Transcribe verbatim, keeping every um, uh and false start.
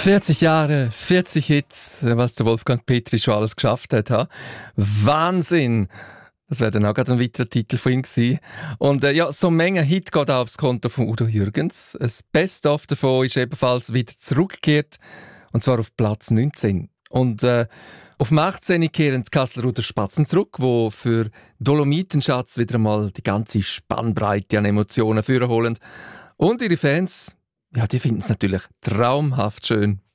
vierzig Jahre, vierzig Hits, was der Wolfgang Petri schon alles geschafft hat. Ha? Wahnsinn! Das wäre dann auch gerade ein weiterer Titel von ihm gewesen. Und äh, ja, so eine Menge Hit geht auch aufs Konto von Udo Jürgens. Das Best-of davon ist ebenfalls wieder zurückgekehrt, und zwar auf Platz neunzehn. Und äh, auf dem achtzehn kehren die Kasselruther Spatzen zurück, wo für Dolomitenschatz wieder einmal die ganze Spannbreite an Emotionen vorholen. Und ihre Fans, ja, die finden es natürlich traumhaft schön.